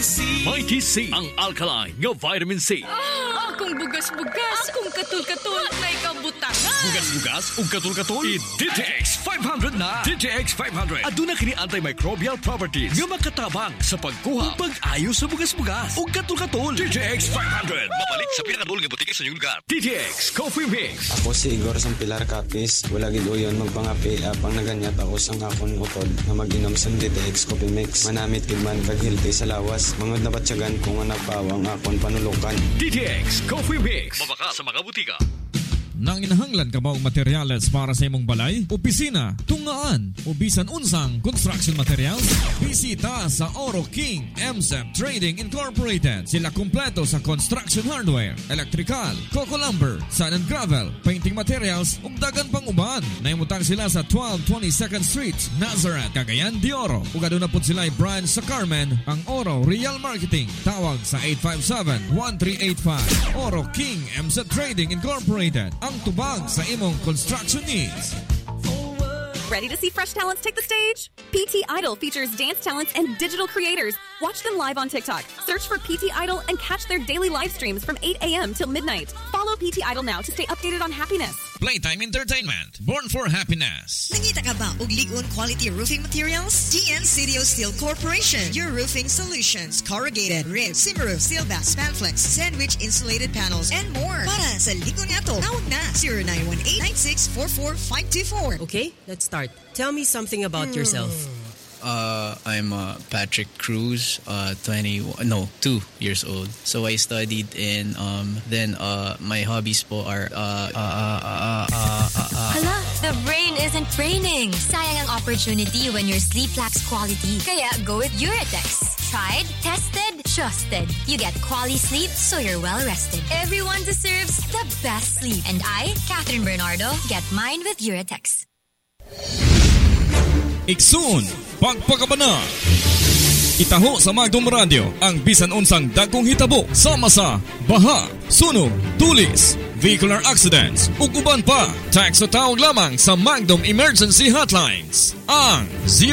Mighty C, ang alkaline nga vitamin C. Akong bugas-bugas, akong katul-katul, may kabutangan. Bugas-bugas ug katul-katul, DTX 500 na. DTX 500 aduna kini antimicrobial properties nga makatabang sa pagkuha ug pag-ayo sa bugas-bugas ug katul-katul. DTX 500 mabalik sa pinakadul nga butike sa inyong lugar. DTX Coffee Mix. Ako si Igor Sampilar Capis. Wala gid uyon magpangapi apang naganyat ako sang akon utod na mag-inom sa DTX Coffee Mix. Manamit gid man kag healthy sa lawas. Mangod na batyagan kung nga napawang akon panulukan. DTX Coffee Mix. Mabaka sa mga butika. Nang inahanglan ka ba og materyales para sa imong balay, opisina, tungaan, o bisan unsang construction materials? Bisita sa Oro King MSEP Trading Incorporated. Sila kumpleto sa construction hardware, electrical, coco lumber, sand and gravel, painting materials, ug dagan pang uban. Naimutang sila sa 1222nd Street, Nazareth, Cagayan de Oro. Ug aduna pud sila branch sa Carmen, ang Oro Real Marketing. Tawag sa 857-1385. Oro King MSEP Trading Incorporated. Ang tubag sa imong construction needs. Ready to see fresh talents take the stage? PT Idol features dance talents and digital creators. Watch them live on TikTok. Search for PT Idol and catch their daily live streams from 8 a.m. till midnight. Follow PT Idol now to stay updated on happiness. Playtime Entertainment, born for happiness. Nangita ka ba og ligon quality roofing materials? DN Cidio Steel Corporation, your roofing solutions. Corrugated, rib, Cimaroof, Sealbass, Spanflex, sandwich insulated panels, and more. Para sa ligon nato, tawag na 0918-9644-524. Okay, let's start. Tell me something about yourself. I'm Patrick Cruz, 2 years old. So I studied in then my hobbies po are Hala, the brain isn't braining. Sayang ang opportunity when your sleep lacks quality. Kaya go with Uratex. Tried, tested, trusted. You get quality sleep so you're well rested. Everyone deserves the best sleep. And I, Catherine Bernardo, get mine with Uratex. Iksun, pagpakabana. Itaho sa Magdom Radio ang bisan unsang dagkong hitabo sama sa baha, sunog, tulis, vehicular accidents ug uban pa. Text o tawag lamang sa Magdom Emergency Hotlines ang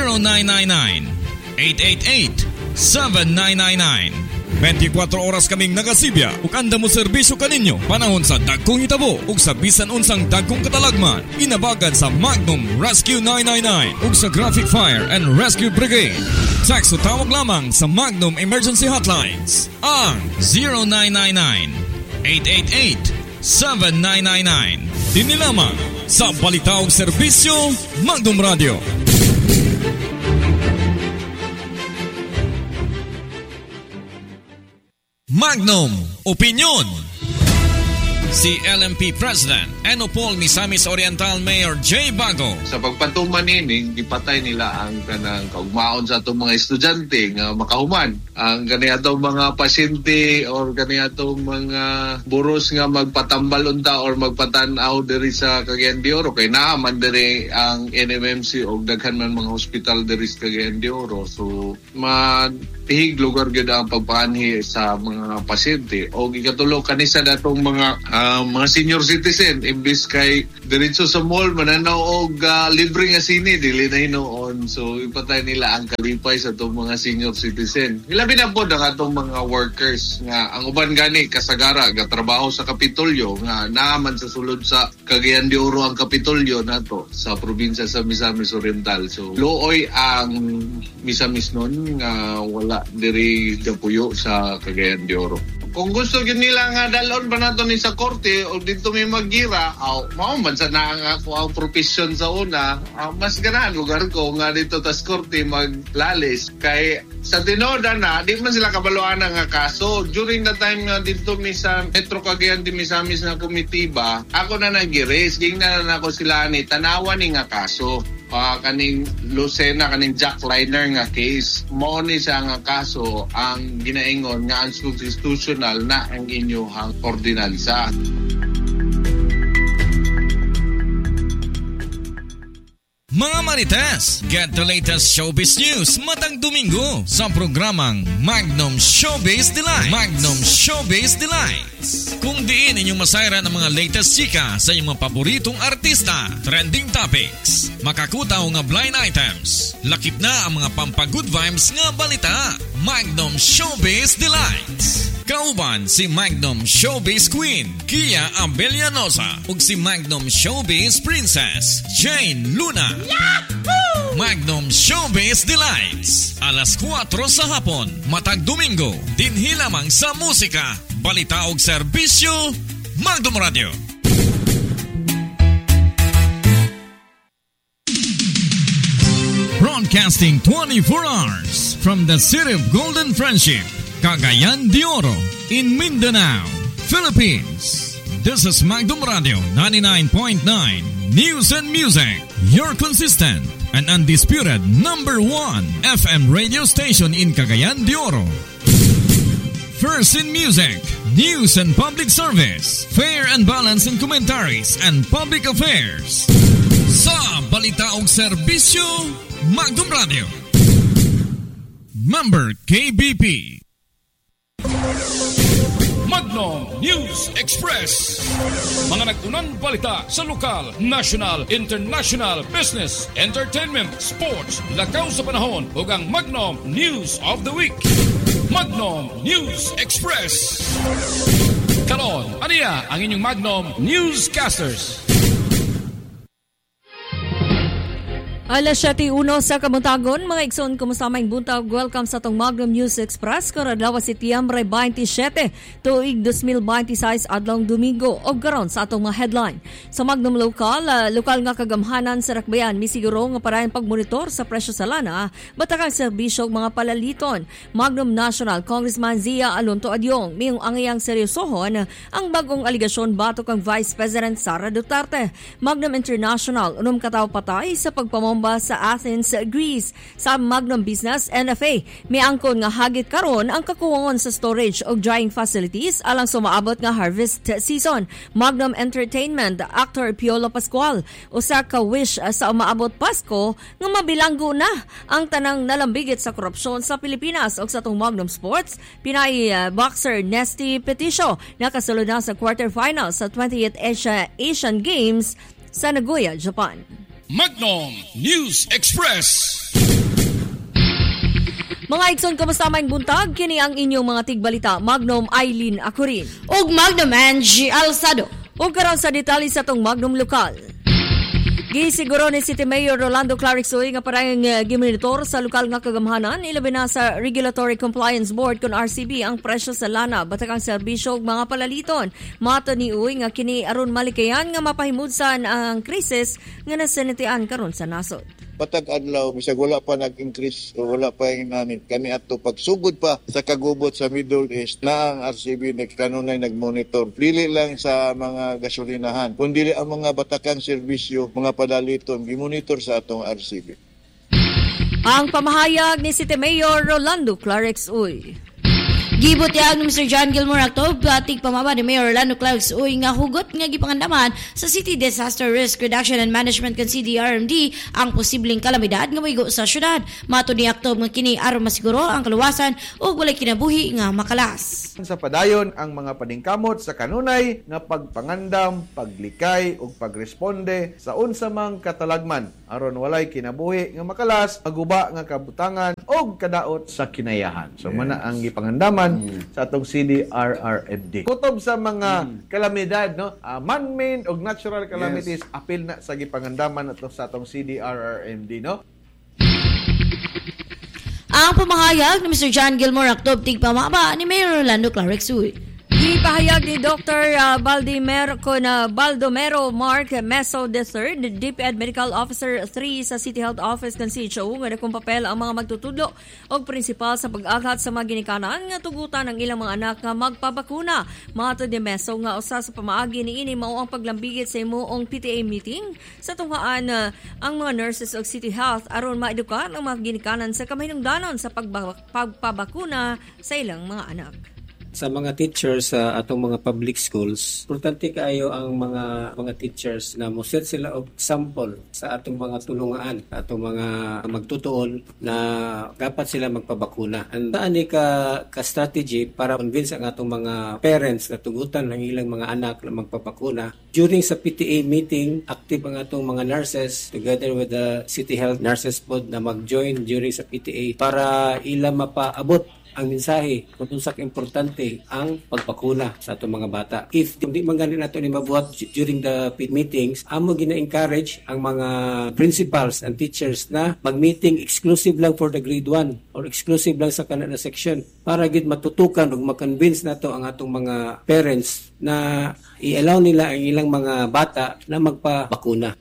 0999-888-7999. 24 oras kaming nagasibya ug anda mo serbisyo kaninyo panahon sa dagkong hitabo ug sa bisan unsang dagkong katalagman. Inabagan sa Magnum Rescue 999 ug sa Graphic Fire and Rescue Brigade. Text o tawag lamang sa Magnum Emergency Hotlines ang 0999-888-7999. Dini lamang sa balita ug serbisyo Magnum Radio. Magnum Opinion. Si LMP President Enopol Misamis Oriental Mayor Jay Bago. Sa pagpatuman ini, gipatay nila ang kanang kaugmaon sa atong mga estudyante nga makahuman. Ang kaniyatong mga pasyente or kaniyatong mga buros nga magpatambal unta or magpatanaw diri sa Cagayan de Oro. Kay naaman diri ang NMMC o daghan man mga hospital diri sa Cagayan de Oro. So, pihig lugar gyud ang pagpaanhi sa mga pasyente o gikatulog kanisa datong mga senior citizen imbis kay diretso sa mall mananaw og libre nga sine dili na hinoon. So ipatay nila ang kalipay sa atong mga senior citizen. Ilabi na po ang atong mga workers nga ang uban gani kasagara gatrabaho sa Kapitolyo nga naaman sa sulod sa Cagayan de Oro ang Kapitolyo nato sa probinsya sa Misamis Oriental. So luoy ang Misamis nun nga wala diri Dapuyo sa Cagayan de Oro. Kung gusto yun nila nga dalon pa nato ni sa korte o dito may magira, mauman sa na ako ang profesyon sa una, mas ganahan lugar ko nga dito tas korte maglalis. Kay sa tinoda na, di man sila kabaluan nga kaso. During the time nga dito sa Metro Cagayan de Misamis na komitiba, ako na nag-raise, gingnan na ako sila ni tanawan ni nga kaso. Kaning Lucena, kaning jackliner nga case. Mao ni siya nga kaso ang ginaingon nga unconstitutional na ang inyong ordinansa. Mga Marites, get the latest showbiz news matang Domingo sa programang Magnum Showbiz Delights. Magnum Showbiz Delights. Kung diin inyong masayran ang mga latest chika sa inyong mga paboritong artista, trending topics, makakutaw nga blind items, lakip na ang mga pampagood vibes nga balita, Magnum Showbiz Delights. Kauban si Magnum Showbiz Queen Kia Abellanosa ug si Magnum Showbiz Princess Jane Luna. Yahoo! Magnum Showbiz Delights. Alas 4 sa hapon, matag Domingo. Dinhi lamang sa musika, balita ug serbisyo, Magnum Radio. Broadcasting 24 hours from the city of Golden Friendship, Cagayan de Oro, in Mindanao, Philippines. This is Magnum Radio 99.9 News and Music, your consistent and undisputed number 1 FM radio station in Cagayan de Oro. First in music, news and public service, fair and balanced in commentaries and public affairs. Sa balita ug serbisyo, Magnum Radio. Member KBP. Magnum News Express. Mga nagtunang balita sa lokal, national, international, business, entertainment, sports, lakaw sa panahon ug ang Magnum News of the Week. Magnum News Express. Karon, aniya ang inyong Magnum Newscasters. Alas 7:01 sa Kamuntagon, mga igsoon, kumusta maing buntag? Welcome sa tong Magnum News Express, karadlaw si Tiambre 27, tuig 2026 adlong Domingo, o karon sa atong mga headline. Sa Magnum Lokal nga kagamhanan sa Rakbayan, misiguro nga parayan pagmonitor sa presyo sa lana, batakang serbisyo mga palaliton. Magnum National Congressman Zia Alonto Adyong, miyong angayang seryosohon ang bagong aligasyon batok ang Vice President Sara Duterte. Magnum International, unom kataw patay sa pagpamomba sa Athens, Greece. Sa Magnum Business NFA, may angkon nga hagit karon ang kakuwangon sa storage o drying facilities alang sumaabot nga harvest season. Magnum Entertainment, actor Piolo Pascual, usa ka wish sa umaabot Pasko nga mabilanggo na ang tanang nalambigit sa korupsyon sa Pilipinas. O sa tong Magnum Sports, Pinay boxer Nesty Peticio nakasulod na sa quarterfinals sa 20th Asian Games sa Nagoya, Japan. Magnum News Express. Mga igsoon, kamusta maing buntag? Kini ang inyong mga tigbalita. Magnum Eileen Acurin ug Magnum Angie Alzado. Ug karon sa detalye sa tong Magnum Lokal. Gisiguro ni City Mayor Rolando Clarixoy nga parang gimonitor sa lokal nga kagamhanan, ilabi na sa Regulatory Compliance Board kon RCB ang presyo sa lana batakang serbisyo ug mga palaliton. Mato ni Uy nga kini aron malikayan nga mapahimudsan ang krisis nga nasinitian karon sa nasod. Patag adlaw bisag wala pa nag-increase o wala pa yung namin kami ato pagsugod pa sa kagubot sa Middle East na ang RCB kanunay nagmonitor dili lang sa mga gasolinahan kundi ang mga batakang serbisyo mga padaliton gimonitor sa atong RCB. Ang pamahayag ni City Mayor Rolando Clarixoy. Gibutiyag ni Mr. John Gilmore Actob, ating pamaba ni Mayor Rolando Clarixoy nga hugot nga gipangandaman sa City Disaster Risk Reduction and Management kan CDRMD ang posibleng kalamidad nga maigo sa syudad. Mato ni Actob nga kini aron masiguro ang kaluwasan ug walay kinabuhi nga makalas. Sa padayon ang mga paningkamot sa kanunay nga pagpangandam, paglikay ug pagresponde sa unsa mang katalagman aron walay kinabuhi nga makalas, aguba nga kabutangan ug kadaot sa kinayahan. So mana ang gipangandaman sa atong CDRRMD. Kutob sa mga kalamidad, no? Man-made o natural calamities, apil na sa gipangandaman ato sa atong CDRRMD, no? Ang pamahayag ni Mr. John Gilmore Actob, tigpamaba ni Mayor Rolando Clarixoy. Ipahayag ni Dr. Baldomero Mark Meso III, DepEd Medical Officer 3 sa City Health Office ng CHO, nga nakong papel ang mga magtutudlo o prinsipal sa pag-aghat sa mga ginikanan nga tugutan ng ilang mga anak nga magpabakuna. Mato ni Meso nga usa sa pamaagi ni ini mao ang paglambigit sa imuong PTA meeting sa tunghaan ang mga nurses og City Health aron maedukar ang mga ginikanan sa kamahinungdanon sa pagpabakuna sa ilang mga anak. sa mga teachers sa atong mga public schools, importante kaayo ang mga teachers na moset sila og example sa atong mga tulungaan, atong mga magtutuon na dapat sila magpabakuna. And ani ka strategy para convince ang atong mga parents na tugutan ang ilang mga anak na magpabakuna. During sa PTA meeting, active ang atong mga nurses together with the City Health Nurses Pod na mag-join during sa PTA para ila mapaabot ang mensahe kung unsak importante ang pagpakuna sa atong mga bata. If hindi man ganin nato ni mabuhat during the meetings, amo gina-encourage ang mga principals and teachers na mag-meeting exclusive lang for the grade 1 or exclusive lang sa kanana section para gid matutukan ug ma-convince nato ang atong mga parents na i-allow nila ang ilang mga bata na magpabakuna.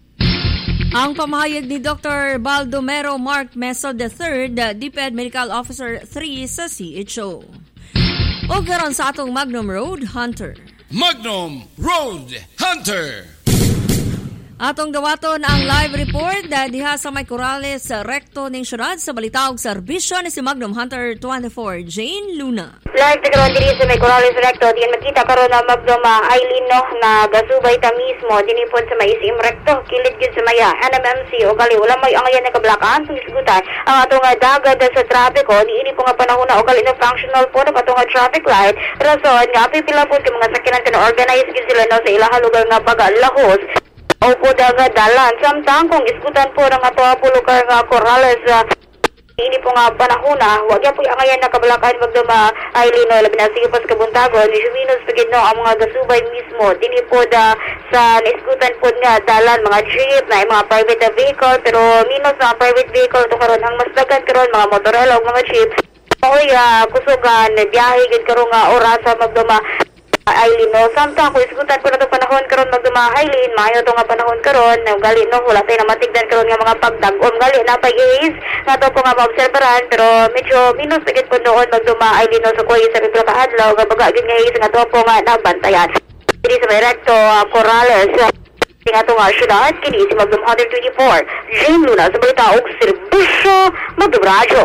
Ang pamahayag ni Dr. Baldomero Mark Meso III, DepEd Medical Officer 3 sa CHO. O karon sa atong Magnum Road Hunter. Magnum Road Hunter. Atong dawaton ang live report diha sa may Corrales Recto ning syudad sa Balitaog Serbisyo ni si Magnum Hunter 24 Jane Luna. Live karon diri sa may Corrales Recto diyan makita karon na Magnum Eileen no na gasubay ta mismo dinhi pod sa may Isim Recto kilid gid sa maya NMMC o gali wala may angayan na kablakaan sa isgutan ang atong dagad sa trapiko diini po nga panahon na o gali na functional po na atong traffic light rason nga pipila pod kay mga sakyanan kana organize gid sila no sa ilang lugar nga pagalahos o po daga dalan. Samtang kung iskutan po ng ato po lugar nga Corrales, ini po nga panahon na, huwag yan po yung angayan na kabalakan magduma ay lino, labi na sige pas kabuntagon, Juminos pagid no, ang mga gasubay mismo, dini po da sa naiskutan po nga dalan, mga jeep, na mga private vehicle, pero minus mga private vehicle, ito karon ang mas dagan karon mga motorela o mga jeep, oy, kusugan, biyahe gid karon nga orasa magduma Aileen no, samtang kung isgutan po na itong panahon karon magduma Aileen, maayo ito nga panahon karon, gali no, wala tayo na matigdan karon nga mga pagdagom, gali na pag-iis, nga ito po nga maobserbaran, pero medyo minus pagit po noon magduma Aileen no, so kuya sa pipila kaadlaw, nga bagagin nga is, nga ito po nga nabantayan. Dili sa may Recto, Corrales, nga ito nga syudad, kini si Magnum 124, Jane Luna, sa Balitaog Serbisyo, Magnum Radio.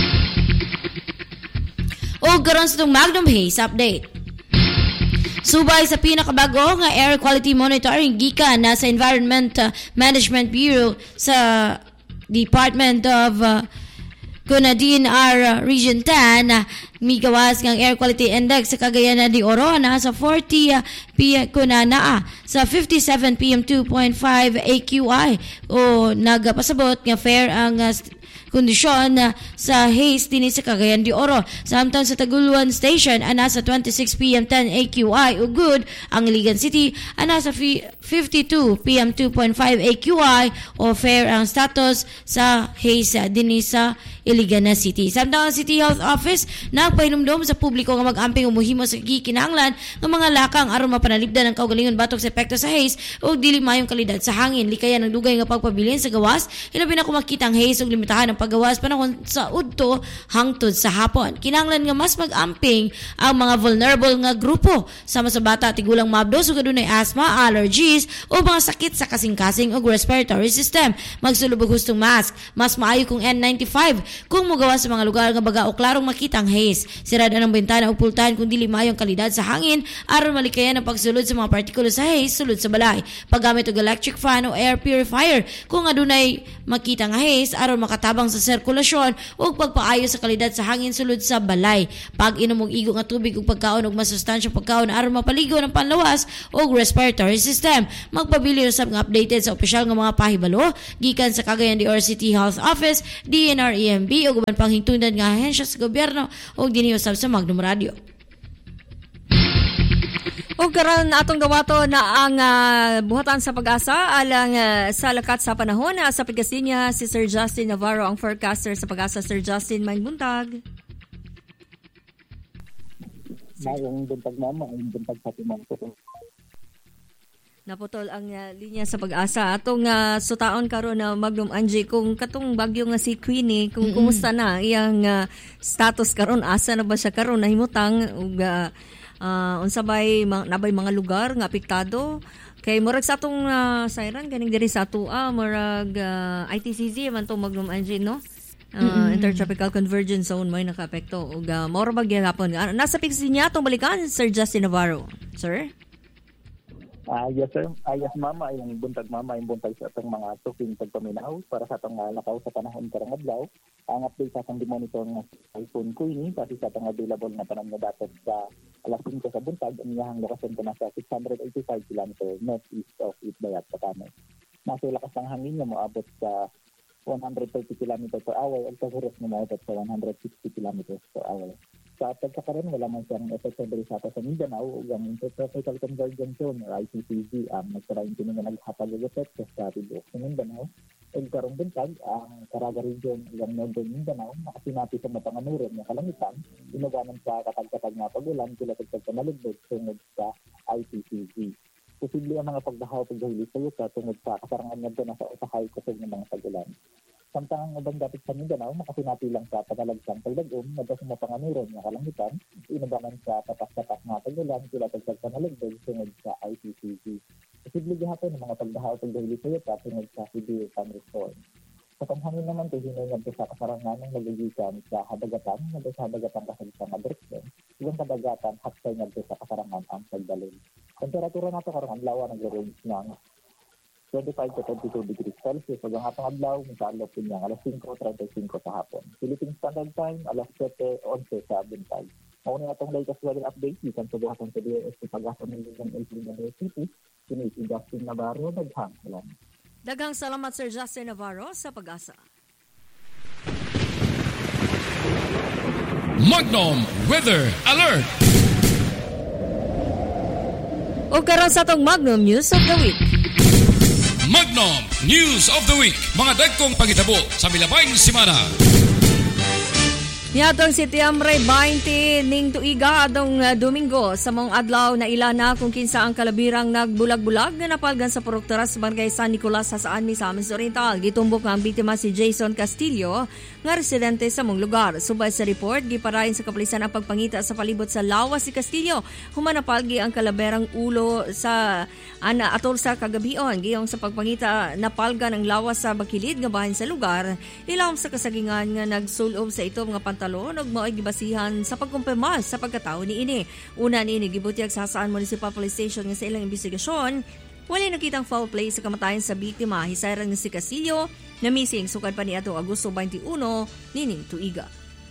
O karon sa itong Magnum Haze Update. Subay sa pinakabago nga air quality monitoring gikan na sa Environment Management Bureau sa Department of Cunadin R Region 10 migawas ng air quality index sa Cagayan de Oro na sa 40 kunana sa 57 PM 2.5 AQI o nagapasabot nga fair ang kondisyon sa haze din sa Cagayan de Oro. Samtang sa Taguluan Station, ana sa 26 PM 10 AQI o good. Ang Iligan City, ana sa 52 PM 2.5 AQI o fair ang status sa haze din sa Iligan City. Samtang ang City Health Office, nagpahinumdom sa publiko nga mag-amping umuhimo sa gikinahanglan ng mga lakang aron mapanalipdan ang kaugalingon batok sa epekto sa haze o dili mayong kalidad sa hangin. Likayan ng dugay nga pagpabilin sa gawas, ilabi na kung makita ang haze o limitahan ang paggawas panahon sa udto hangtod sa hapon. Kinahanglan nga mas mag-amping ang mga vulnerable nga grupo sama sa bata tigulang mabdos o kadunay asthma, allergies o mga sakit sa kasing-kasing o respiratory system. Magsulubog hustong mask. Mas maayo kung N95 kung mugawas sa mga lugar nga baga o klarong makita ang haze. Sirada ng bintana o pultahan kung dili maayo ang kalidad sa hangin aron malikayan ang pagsulod sa mga partikulo sa haze sulod sa balay. Paggamit og electric fan o air purifier kung adunay makita nga haze aron makatabang sa sirkulasyon ug pagpaayo sa kalidad sa hangin sulod sa balay. Pag-inom og igo nga tubig ug pagkaon og masustansyang pagkaon aron mapaligo ng panlawas ug respiratory system. Magpabili usab nga updated sa opisyal nga mga pahibalo gikan sa Cagayan de Oro City Health Office, DNR EMB ug uban pang hingtungdan nga ahensya sa gobyerno ug dinhi usab sa Magnum Radio. O karon atong dawato na ang buhatan sa pag-asa alang sa lakat sa panahon sa Pagasinya si Sir Justin Navarro ang forecaster sa pag-asa. Sir Justin, may buntag. Mayong buntag mama, ang buntag sa timang. Naputol ang linya sa pag-asa. Atong sutaon karon na Magnum Angie kung katong bagyo nga si Queenie kung kumusta na iyang status karon, asa na ba siya karon nahimutang ug unsabay nabay mga lugar nga apektado kay murag sa atong siren ganing diri sa atua murag ITCZ man to Magnum Angie no Intertropical Convergence Zone mo naka-apekto. Ug moro ba gyapon. Nasa piksi niya tong balikan Sir Justin Navarro. Sir? Yes, sir. Yes, mama. Yung buntag sa atong mga tuking pagpaminaw para sa atong nakaw sa panahon karang adlaw. Ang update sa atong monitor ng iPhone ko ini kasi sa atong available na tanan nga datos sa alas 5 sa buntag. Ang iyang lokasyon ko nasa 685 km northeast of Itbayat, Batanes. Nasa lakas ng hangin niya moabot sa 130 km per hour at kahuros na moabot sa 160 km per hour. Sa pagkakaroon, wala man siyang epekto diri sa Mindanao o ang Intertropical Convergence Zone o ICCZ ang nagkaraing kini nga naghatag og epekto sa tibuok sa Mindanao. Ug karong buntag ang Caraga Region ug Northern Mindanao nakasinati sa mapanganuron nga kalangitan inuganan sa katag-katag nga pag-ulan kila sa nalugdog tungod sa ICCZ. Posible ang mga pagdahaw pagdahili sa yuta tungod sa kasarangan nga na sa usahay kusog ng mga pag-ulan. Samtang ang ubang dapit sa Mindanao, makasinati lang sa pagalagsang pagdagom na sa mapanganuron nga kalangitan, inuganan sa tatak-tatak nga pag-ulan kila sa nalugdog tungod sa ICCZ. Posible gihapon ang mga pagdahaw pagdahili sa yuta tungod sa severe thunderstorm. Sa panghangin naman ito, hinungan sa kasarangan ng nagigikan sa hadagatan, sa hadagatan kasagisang direksyon, ilang kadagatan haksay nga sa kasarangan ang pagdalin. Temperatura nato karong adlaw nag-range ng 25 to 22 degrees Celsius. Ug ang atong adlaw misalop niya alas 5:35 sa hapon. Philippine Standard Time alas 7:11 sa buntag. Mao ni atong latest weather update gikan sa buhaton sa DOS sa pag-asa ng Ilocos City. Kini si Justin Navarro daghang salamat. Daghang salamat Sir Justin Navarro sa pag-asa. Magnum Weather Alert. O karon sa atong Magnum News of the Week. Magnum News of the Week. Mga dagkong pagitabo sa milabayng semana. Niatong si Tiamre 20 ning tuiga adong Domingo sa mong adlaw na ilana kung kinsa ang kalabirang nagbulag-bulag nga napalgan sa Poroktoras Barangay San Nicolas sa Saan Misamis Oriental. Gitumbok nga ang biktima si Jason Castillo nga residente sa mong lugar. Subay sa report, giparayon sa kapulisan ang pagpangita sa palibot sa lawas si Castillo. Humanapalgi ang kalaberang ulo sa atol sa kagabion. Giyong sa pagpangita napalgan ang lawas sa bakilid nga bahin sa lugar. Ilawom sa kasagingan nga nagsulob sa ito mga talon ug mao'y gibasihan sa pagkumpirma sa pagkatao ni ini. Una ni ini gibutyag sa Saan Municipal Police Station nga sa ilang investigasyon, wala nakitang foul play sa kamatayan sa biktima. Hisayran nga si Castillo na missing sukad pa ni atong Agosto 21 nining tuiga.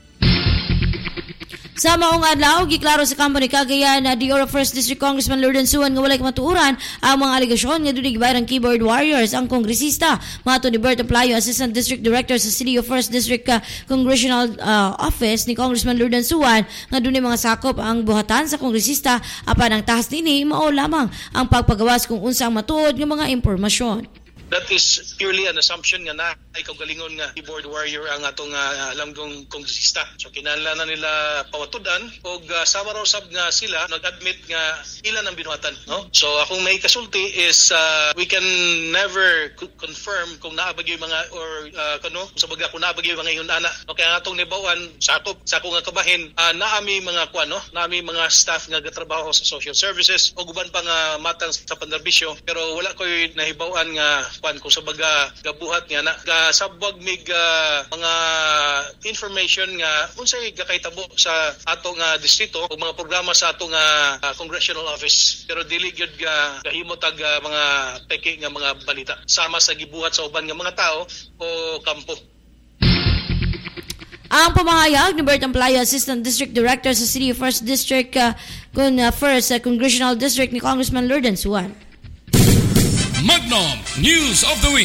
Sa maong adlaw, giklaro sa kampo ni Cagayan na Oro 1st District Congressman Lourdes Suan nga walay matuuran ang mga aligasyon nga dunay gibayran keyboard warriors ang kongresista. Mato ni Berto Playo, Assistant District Director sa City of 1st District Congressional Office ni Congressman Lourdes Suan nga dunay mga sakop ang buhatan sa kongresista apan ang tahas nini mao lamang ang pagpagawas kung unsa ang matuod nga mga impormasyon. That is purely an assumption nga na ay kaugalingon nga keyboard warrior ang atong langgong kongresista. So kinahanglan na nila pawatudan og sama raw sab nga sila nag-admit nga ilan ang binuhatan, no? So akong may kasulti is we can never confirm kung naabag yung mga or sa baga kung naabag yung mga ihunana. Okay, ang atong nibawan sakop sa akong nga kabahin naami mga naami mga staff nga gatrabaho sa social services o guban pa nga matang sa panderbisyo pero wala koy nahibawan nga kung sa baga gabuhat nga na sabwag mig mga information nga unsay gakaitabo sa atong distrito o mga programa sa atong congressional office pero dili gyud gahimot ag mga peke nga mga balita sama sa gibuhat sa uban nga mga tao o kampo. Ang pamahayag ni Bertang Playo, Assistant District Director sa City of 1st District First Congressional District ni Congressman Lourdes Suan. Magnum News of the Week.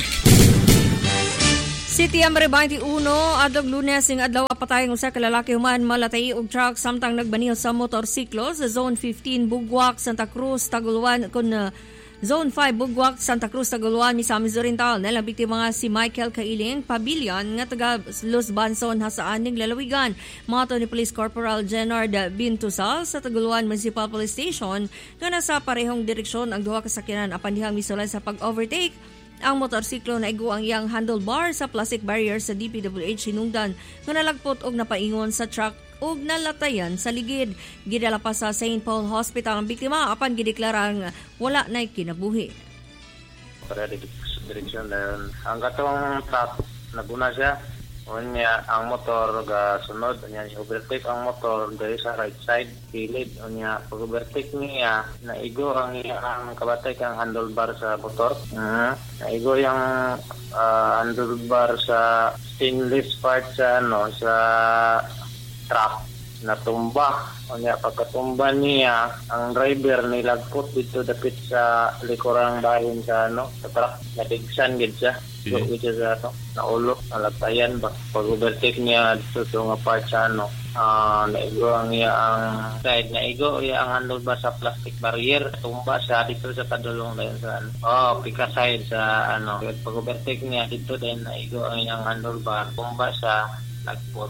Si Tiamre 21 adlong Lunes ing adlaw patayong usa ka lalaki human malatay og truck samtang nagbaniho sa motorsiklo sa Zone 15 Bugwak, Santa Cruz, Taguluan kun Zone 5 Bugwak, Santa Cruz, Taguluan, Misamis Oriental. Nalang biktima nga si Michael Kailing Pabilian nga taga Los Banson hasaan ning lalawigan. Mato ni Police Corporal Jenard Bintusal sa Taguluan Municipal Police Station nga nasa parehong direksyon ang duha ka sakyanan apan dihang misulay sa pag-overtake ang motorsiklo na igo ang iyang handlebar sa plastic barrier sa DPWH hinungdan nga nalagpot og napaingon sa truck ug nalatayan sa ligid. Gidala pa sa St. Paul Hospital ang biktima apan gideklarang wala nay kinabuhi. Para direksyon ang gatong truck naguna siya Unya ang motor ga sunod unya overtake ang motor diri sa right side kilid unya pag-overtake niya naigo ang iyang kabatay kang handlebar sa motor. Naigo yung handlebar sa stainless part sa sa truck natumba. Unya pagkatumba niya ang driver nilagpot dito dapit sa likurang bahin sa sa truck natigsan gid siya. So, which is naulo, nalagtayan ba? Pag-overtake niya dito nga part sa naigo ang iyang side, naigo ang handlebar sa plastic barrier, tumba siya dito sa kadulong na yun sa pika side sa pag-overtake niya dito din, naigo ang iyang handlebar, tumba siya, nagpot.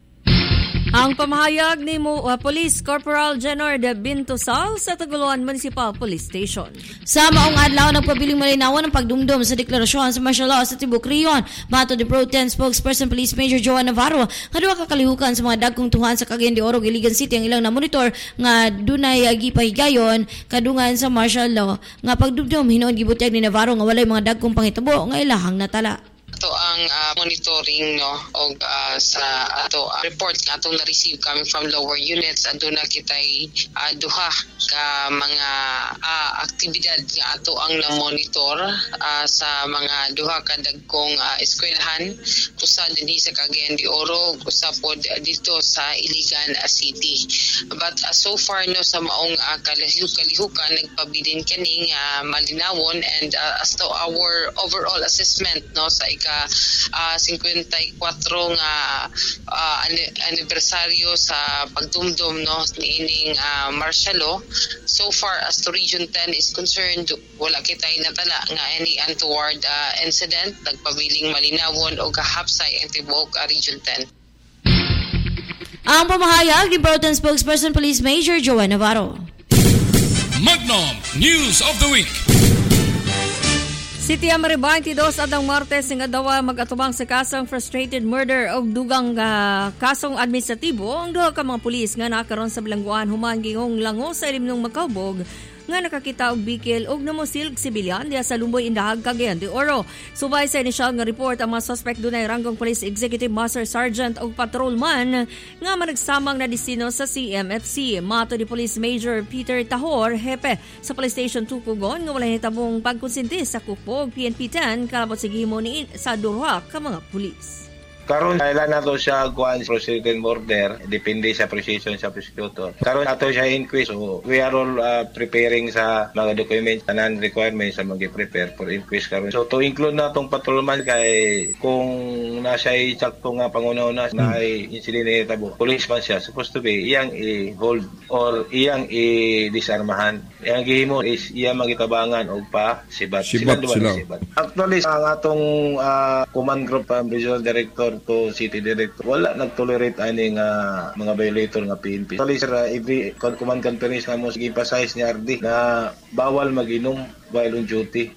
Ang pamahayag ni Police Corporal Jenor de Bintosal sa Taguluan Municipal Police Station. Sa maong adlaw nagpabiling malinawan ang pagdumdum sa deklarasyon sa martial law sa Tibok Rion. Bato de Pro 10 Spokesperson Police Major Joan Navarro, kaduha ka kalihukan sa mga dagkong tuhan sa Cagayan de Oro, Iligan City ang ilang na-monitor nga dunay gipahigayon kadungan sa martial law. Nga pagdumdum hinuon gibutyag ni Navarro nga walay mga dagkong pangitabo nga ilahang natala. Ito ang monitoring og sa ato report nga atong na-receive coming from lower units. Aduna kitay duha ka mga aktibidad nga ato ang na-monitor sa mga duha ka dagkong eskwelahan, usa dinhi sa Cagayan de Oro, usa pod dito sa Iligan City. But so far sa maong kalihukan nagpabilin kani nga malinawon, and as to our overall assessment sa 54 nga anibersaryo sa pagdumdum niining martial law. So far as to Region 10 is concerned, wala kitay natala nga any untoward incident. Nagpabiling malinawon o kahapsay ang tibuok Region 10. Ang pamahayag ni Broughton Spokesperson Police Major Joan Navarro. Magnum News of the Week. City Amari 22 adang Martes nga dawa mag-atubang sa kasong frustrated murder o dugang kasong administratibo ang duha ka mga pulis nga nakaroon sa bilangguan human gingong lango sa ilim ng Magkaubog nga nakakita og bikil og namosilg sibilyan diya sa Lumboy Indahag, Cagayan de Oro. Subay sa inisyal nga report ang mga suspect dunay ranggong Police Executive Master Sergeant og patrolman nga managsamang na destino sa CMFC. Mato ni Police Major Peter Tahor, hepe sa Police Station 2 Kugon, nga walay hitabong pagkonsinti sa kupog PNP 10 kalabot sa gihimo ni sa duha ka mga pulis. Karon kailan nato siya kuan prosecution order, depende sa precision sa prosecutor. Karon ato siya inquest, so we are all preparing sa mga documents tanan requirements sa mag-prepare for inquest karon. So to include natong patrolman kay kung nasa sakto nga pangunahuna na ay incident tabo, policeman siya supposed to be iyang i-hold or iyang i-disarmahan. Iyang gihimo is iyang magitabangan og pa sibat. Sila. Actually ang atong command group regional director to city director wala nagtolerate ani nga mga violator nga PNP. Actually sir, every command conference na mo gi-emphasize ni RD na bawal mag-inom while on duty.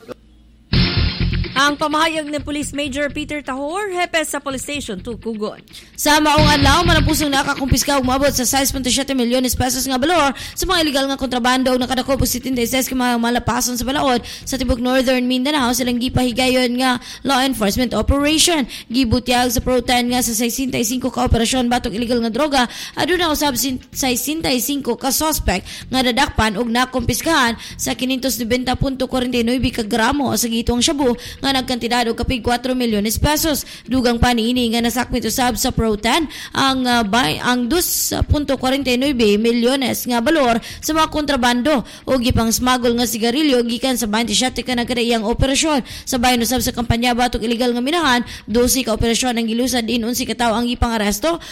Ang pamahayag ni Police Major Peter Tahor, hepe sa Police Station 2 Kugon. Sa maong adlaw, manapusong nakakumpiska og maabot sa 6.7 milyones pesos nga balor sa mga illegal nga kontrabando og nakadako og 76 ka mga malapason sa balaod sa tibok Northern Mindanao silang gipahigayon nga law enforcement operation. Gibutyag sa Pro 10 nga sa 65 ka operasyon batok illegal nga droga, aduna usab 65 ka suspect nga dadakpan og nakumpiskahan sa 590.49 ka gramo sa gitong shabu nga nagkantidad og kapig 4 milyones pesos. Dugang pa niini nga nasakmit usab sa Pro 10 ang 2.49 milyones nga balor sa mga kontrabando o gipang smuggle nga sigarilyo gikan sa 27 ka nagkadaiyang operasyon. Sabay usab sa kampanya batok illegal nga minahan, 12 ka operasyon ang gilusad din 11 ka tawo ang gipang aresto